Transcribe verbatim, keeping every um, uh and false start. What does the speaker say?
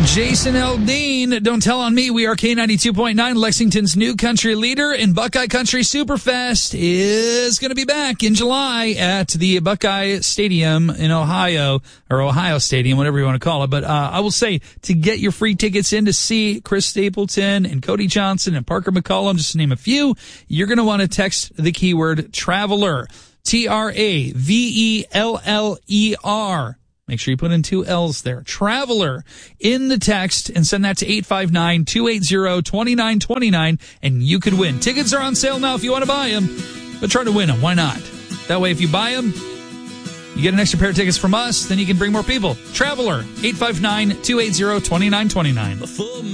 Jason Aldean, Don't Tell on Me. We are K ninety-two point nine, Lexington's new country leader, and Buckeye Country Superfest is going to be back in July at the Buckeye Stadium in Ohio, or Ohio Stadium, whatever you want to call it. But uh, I will say, to get your free tickets in to see Chris Stapleton and Cody Johnson and Parker McCollum, just to name a few, you're going to want to text the keyword Traveler, T R A V E L L E R. Make sure you put in two L's there. Traveler in the text and send that to eight five nine, two eight zero, two nine two nine and you could win. Tickets are on sale now if you want to buy them, but try to win them. Why not? That way, if you buy them, you get an extra pair of tickets from us, then you can bring more people. Traveler, eight five nine, two eight zero, two nine two nine.